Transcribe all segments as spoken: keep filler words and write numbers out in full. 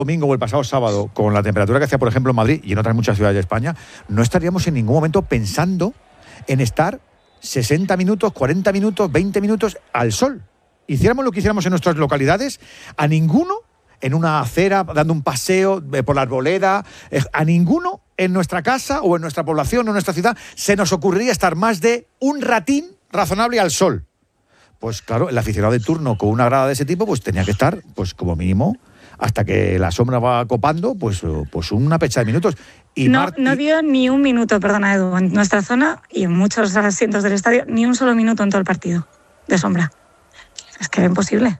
domingo o el pasado sábado, con la temperatura que hacía, por ejemplo, en Madrid y en otras muchas ciudades de España, no estaríamos en ningún momento pensando en estar sesenta minutos, cuarenta minutos, veinte minutos al sol. Hiciéramos lo que hiciéramos en nuestras localidades, a ninguno, en una acera, dando un paseo eh, por la arboleda, eh, a ninguno en nuestra casa o en nuestra población o en nuestra ciudad se nos ocurriría estar más de un ratín razonable al sol. Pues claro, el aficionado de turno con una grada de ese tipo, pues tenía que estar, pues como mínimo, hasta que la sombra va copando, pues, pues una pecha de minutos. Y no, Martí... no dio ni un minuto, perdona Edu, en nuestra zona y en muchos asientos del estadio, ni un solo minuto en todo el partido de sombra. Es que era imposible.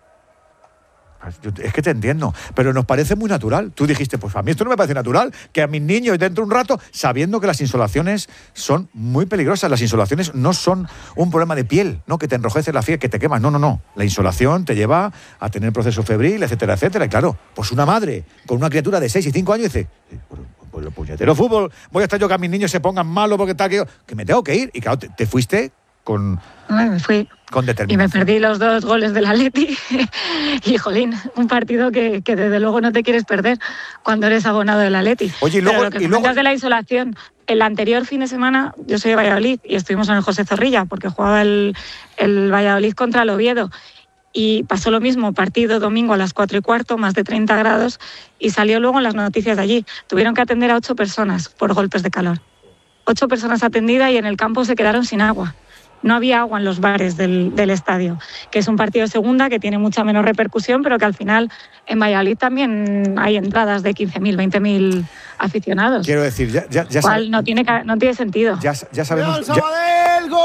Es que te entiendo, pero nos parece muy natural. Tú dijiste, pues a mí esto no me parece natural, que a mis niños dentro de un rato, sabiendo que las insolaciones son muy peligrosas. Las insolaciones no son un problema de piel, ¿no? Que te enrojece la piel, que te quemas. No, no, no. La insolación te lleva a tener proceso febril, etcétera, etcétera. Y claro, pues una madre con una criatura de seis y cinco años dice, pues, pues lo puñetero fútbol, voy a estar yo que a mis niños se pongan malos porque tal, que, yo, que me tengo que ir. Y claro, te, te fuiste con... Ay, me fui. Con determinación. Y me perdí los dos goles del Atleti. Y, jolín, un partido que, que desde luego no te quieres perder cuando eres abonado del Atleti. Oye, y luego... Pero lo que y luego... de la insolación, el anterior fin de semana, yo soy de Valladolid y estuvimos en el José Zorrilla porque jugaba el, el Valladolid contra el Oviedo. Y pasó lo mismo, partido domingo a las cuatro y cuarto, más de treinta grados, y salió luego en las noticias de allí. Tuvieron que atender a ocho personas por golpes de calor. Ocho personas atendidas y en el campo se quedaron sin agua. No había agua en los bares del, del estadio, que es un partido de segunda que tiene mucha menos repercusión, pero que al final en Valladolid también hay entradas de quince mil, veinte mil aficionados. Quiero decir, ya, ya, ya cual no tiene, no tiene sentido. Ya, ya sabemos... ¡Sabadell, gol!